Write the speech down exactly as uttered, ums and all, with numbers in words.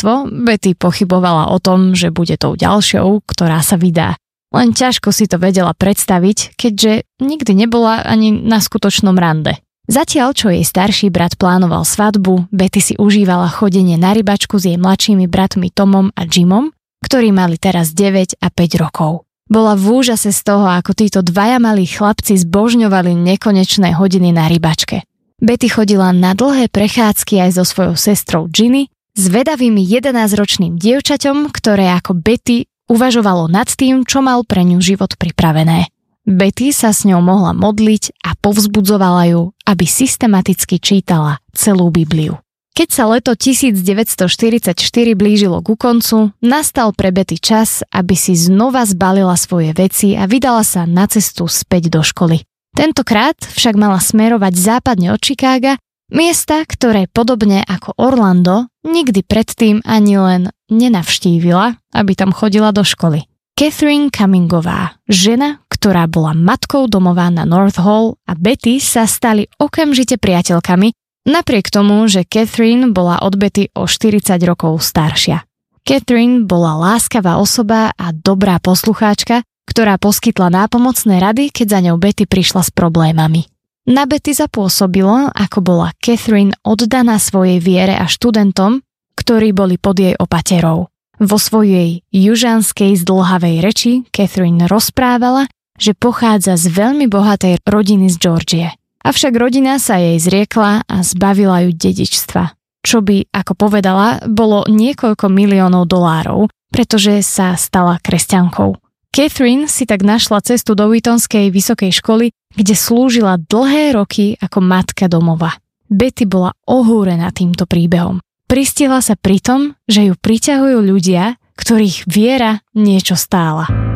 manželstvo, Betty pochybovala o tom, že bude tou ďalšou, ktorá sa vydá. Len ťažko si to vedela predstaviť, keďže nikdy nebola ani na skutočnom rande. Zatiaľ, čo jej starší brat plánoval svadbu, Betty si užívala chodenie na rybačku s jej mladšími bratmi Tomom a Jimom, ktorí mali teraz deväť a päť rokov. Bola v úžase z toho, ako títo dvaja malí chlapci zbožňovali nekonečné hodiny na rybačke. Betty chodila na dlhé prechádzky aj so svojou sestrou Ginny, zvedavým jedenásťročným dievčaťom, ktoré ako Betty uvažovalo nad tým, čo mal pre ňu život pripravené. Betty sa s ňou mohla modliť a povzbudzovala ju, aby systematicky čítala celú Bibliu. Keď sa leto devätnásťstoštyridsaťštyri blížilo ku koncu, nastal pre Betty čas, aby si znova zbalila svoje veci a vydala sa na cestu späť do školy. Tentokrát však mala smerovať západne od Chicaga, miesta, ktoré podobne ako Orlando nikdy predtým ani len nenavštívila, aby tam chodila do školy. Catherine Cummingová, žena, ktorá bola matkou domova na North Hall, a Betty sa stali okamžite priateľkami, napriek tomu, že Catherine bola od Betty o štyridsať rokov staršia. Catherine bola láskavá osoba a dobrá poslucháčka, ktorá poskytla nápomocné rady, keď za ňou Betty prišla s problémami. Na Betty zapôsobilo, ako bola Catherine oddaná svojej viere a študentom, ktorí boli pod jej opaterou. Vo svojej južanskej zdĺhavej reči Catherine rozprávala, že pochádza z veľmi bohatej rodiny z Georgie. Avšak rodina sa jej zriekla a zbavila ju dedičstva, čo by, ako povedala, bolo niekoľko miliónov dolárov, pretože sa stala kresťankou. Catherine si tak našla cestu do Wheatonskej vysokej školy, kde slúžila dlhé roky ako matka domova. Betty bola ohúrená týmto príbehom. Pristihla sa pri tom, že ju priťahujú ľudia, ktorých viera niečo stála.